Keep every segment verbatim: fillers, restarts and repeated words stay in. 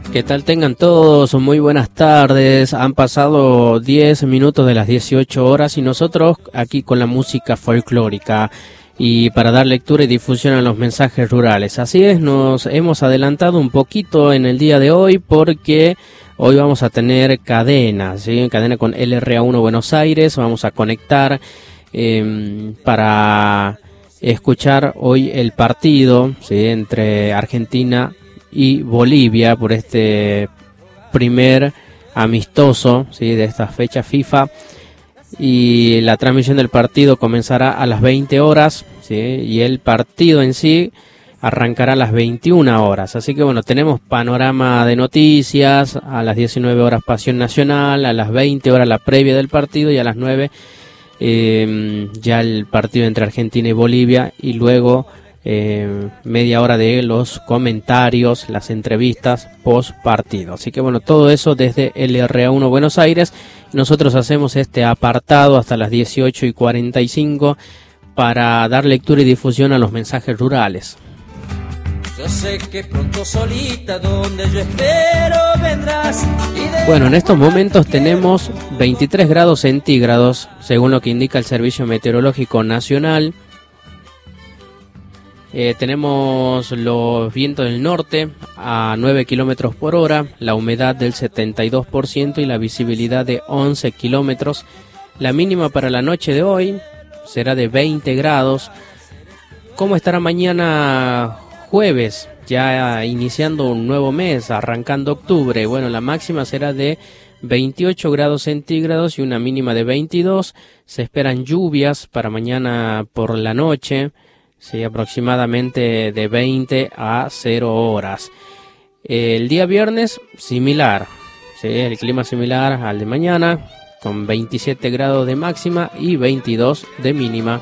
¿Qué tal? Tengan todos muy buenas tardes. Han pasado diez minutos de las dieciocho horas y nosotros aquí con la música folclórica y para dar lectura y difusión a los mensajes rurales. Así es, nos hemos adelantado un poquito en el día de hoy porque hoy vamos a tener cadena, ¿sí? Cadena con L R A uno Buenos Aires. Vamos a conectar eh, para escuchar hoy el partido, ¿sí? Entre Argentina y Bolivia por este primer amistoso, ¿sí? De esta fecha FIFA, y la transmisión del partido comenzará a las veinte horas, ¿sí? Y el partido en sí arrancará a las veintiuna horas, así que bueno, tenemos panorama de noticias. A las diecinueve horas Pasión Nacional, a las veinte horas la previa del partido y a las nueve eh, ya el partido entre Argentina y Bolivia, y luego Eh, media hora de los comentarios, las entrevistas post partido. Así que bueno, todo eso desde L R A uno Buenos Aires. Nosotros hacemos este apartado hasta las dieciocho y cuarenta y cinco para dar lectura y difusión a los mensajes rurales. Yo sé que pronto solita donde yo espero vendrás. Bueno, en estos momentos tenemos veintitrés grados centígrados según lo que indica el Servicio Meteorológico Nacional. Eh, tenemos los vientos del norte a nueve kilómetros por hora, la humedad del setenta y dos por ciento y la visibilidad de once kilómetros. La mínima para la noche de hoy será de veinte grados. ¿Cómo estará mañana jueves? Ya iniciando un nuevo mes, arrancando octubre. Bueno, la máxima será de veintiocho grados centígrados y una mínima de veintidós. Se esperan lluvias para mañana por la noche. Sí, aproximadamente de veinte a cero horas. El día viernes, similar. Sí, el clima similar al de mañana, con veintisiete grados de máxima y veintidós de mínima.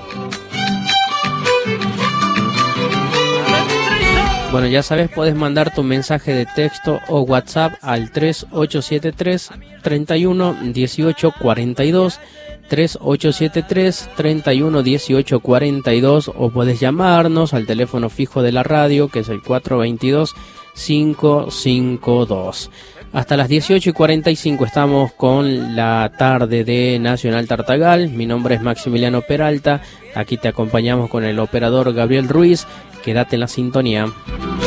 Bueno, ya sabes, puedes mandar tu mensaje de texto o WhatsApp al tres ocho siete tres, treinta y uno, dieciocho cuarenta y dos. tres ocho siete tres, treinta y uno, dieciocho cuarenta y dos, o puedes llamarnos al teléfono fijo de la radio, que es el cuatro veintidós, cinco cinco dos. Hasta las dieciocho y cuarenta y cinco estamos con la tarde de Nacional Tartagal. Mi nombre es Maximiliano Peralta, aquí te acompañamos con el operador Gabriel Ruiz. Quédate en la sintonía.